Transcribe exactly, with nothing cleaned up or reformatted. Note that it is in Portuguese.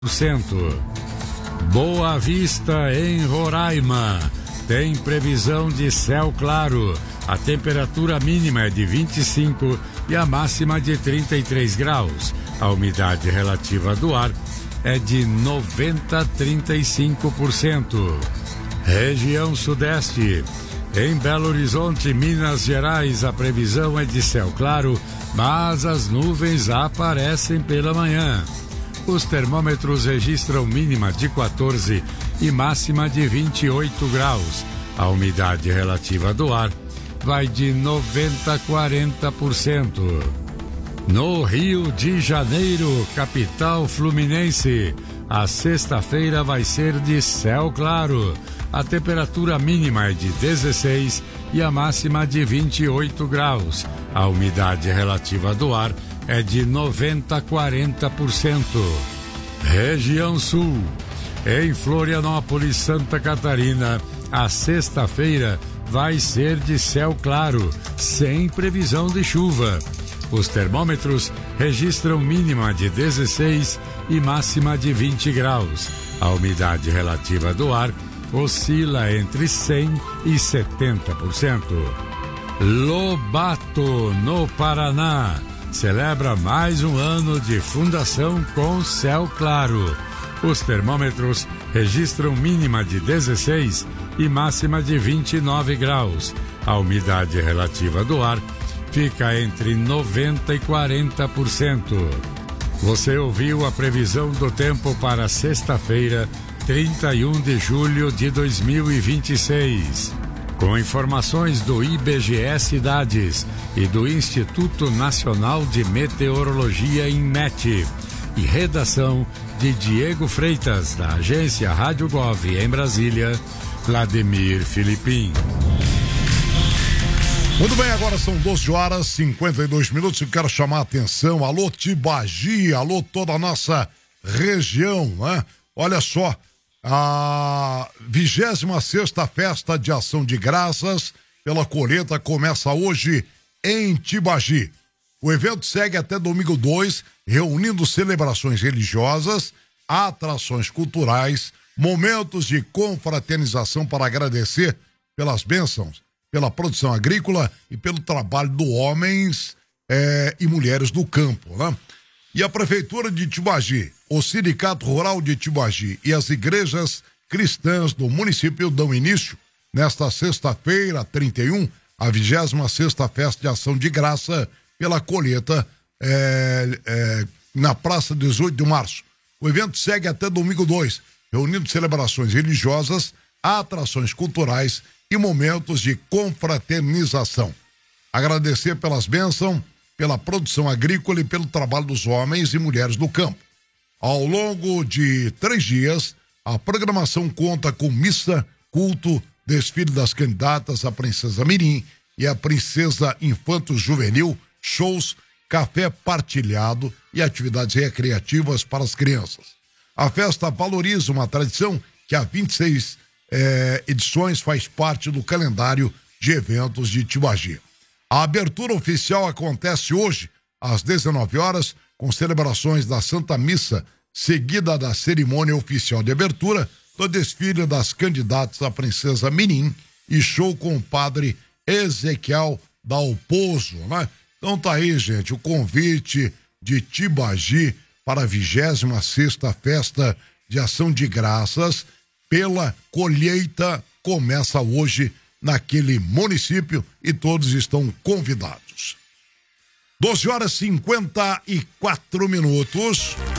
por cento. Boa Vista, em Roraima, tem previsão de céu claro. A temperatura mínima é de vinte e cinco e a máxima de trinta e três graus. A umidade relativa do ar é de noventa a trinta e cinco por cento. Região Sudeste. Em Belo Horizonte, Minas Gerais, a previsão é de céu claro, mas as nuvens aparecem pela manhã. Os termômetros registram mínima de quatorze e máxima de vinte e oito graus. A umidade relativa do ar vai de noventa a quarenta por cento. No Rio de Janeiro, capital fluminense, a sexta-feira vai ser de céu claro. A temperatura mínima é de dezesseis e a máxima de vinte e oito graus. A umidade relativa do ar é de noventa a quarenta por cento. Região Sul. Em Florianópolis, Santa Catarina, a sexta-feira vai ser de céu claro, sem previsão de chuva. Os termômetros registram mínima de dezesseis e máxima de vinte graus. A umidade relativa do ar oscila entre cem e setenta por cento. Lobato, no Paraná, celebra mais um ano de fundação com céu claro. Os termômetros registram mínima de dezesseis e máxima de vinte e nove graus. A umidade relativa do ar fica entre noventa e quarenta por cento. Você ouviu a previsão do tempo para sexta-feira, trinta e um de julho de dois mil e vinte e seis. Com informações do I B G E Cidades e do Instituto Nacional de Meteorologia, INMET, e redação de Diego Freitas, da agência Rádio Gov em Brasília, Vladimir Filipim. Muito bem, agora são doze horas e cinquenta e dois minutos. Eu quero chamar a atenção. Alô, Tibagi, alô, toda a nossa região, né? Olha só, a vigésima sexta Festa de Ação de Graças pela Colheita começa hoje em Tibagi. O evento segue até domingo dois, reunindo celebrações religiosas, atrações culturais, momentos de confraternização para agradecer pelas bênçãos, pela produção agrícola e pelo trabalho dos homens eh, e mulheres do campo, né? E a Prefeitura de Tibagi, o Sindicato Rural de Tibagi e as igrejas cristãs do município dão início, nesta sexta-feira, trinta e um, a vigésima sexta Festa de Ação de Graça pela Colheita eh, eh, na Praça dezoito de março. O evento segue até domingo dois, reunindo celebrações religiosas, atrações culturais e momentos de confraternização. Agradecer pelas bênçãos, pela produção agrícola e pelo trabalho dos homens e mulheres do campo. Ao longo de três dias, a programação conta com missa, culto, desfile das candidatas à Princesa Mirim e à Princesa Infanto Juvenil, shows, café partilhado e atividades recreativas para as crianças. A festa valoriza uma tradição que há vinte e seis eh, edições faz parte do calendário de eventos de Tibagi. A abertura oficial acontece hoje, às dezenove horas, com celebrações da Santa Missa, seguida da cerimônia oficial de abertura, do desfile das candidatas à Princesa Mirim e show com o padre Ezequiel Dalpozo, né? Então tá aí, gente, o convite de Tibagi para a vigésima sexta Festa de Ação de Graças pela Colheita começa hoje naquele município e todos estão convidados. doze horas e cinquenta e quatro minutos.